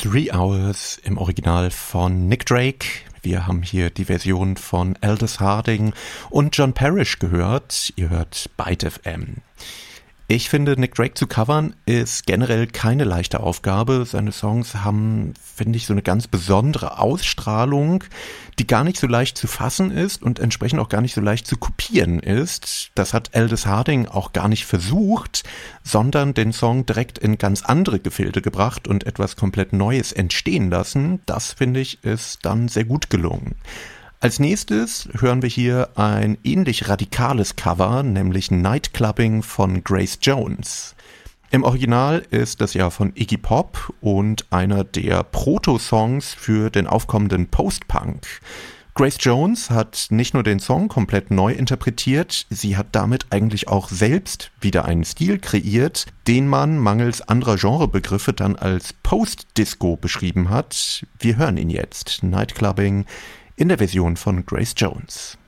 3 Hours im Original von Nick Drake. Wir haben hier die Version von Aldous Harding und John Parrish gehört. Ihr hört Byte FM. Ich finde, Nick Drake zu covern ist generell keine leichte Aufgabe. Seine Songs haben, finde ich, so eine ganz besondere Ausstrahlung, die gar nicht so leicht zu fassen ist und entsprechend auch gar nicht so leicht zu kopieren ist. Das hat Aldous Harding auch gar nicht versucht, sondern den Song direkt in ganz andere Gefilde gebracht und etwas komplett Neues entstehen lassen. Das, finde ich, ist dann sehr gut gelungen. Als nächstes hören wir hier ein ähnlich radikales Cover, nämlich Nightclubbing von Grace Jones. Im Original ist das ja von Iggy Pop und einer der Proto-Songs für den aufkommenden Post-Punk. Grace Jones hat nicht nur den Song komplett neu interpretiert, sie hat damit eigentlich auch selbst wieder einen Stil kreiert, den man mangels anderer Genrebegriffe dann als Post-Disco beschrieben hat. Wir hören ihn jetzt, Nightclubbing, in der Version von Grace Jones.